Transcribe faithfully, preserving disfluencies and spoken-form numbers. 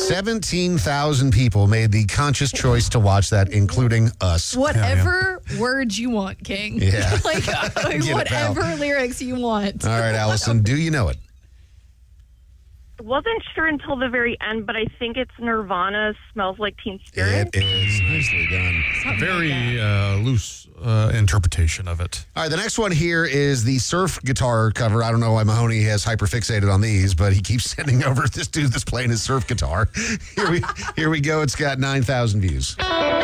seventeen thousand people made the conscious choice to watch that, including us. Whatever yeah, yeah. words you want, King. Yeah. like, like whatever it, lyrics you want. All right, Allison, do you know it? Wasn't sure until the very end, but I think it's Nirvana, Smells Like Teen Spirit. It is. Nicely done. Something Very like uh, loose uh, interpretation of it. All right, the next one here is the surf guitar cover. I don't know why Mahoney has hyperfixated on these, but he keeps sending over this dude that's playing his surf guitar. Here we, here we go. It's got nine thousand views.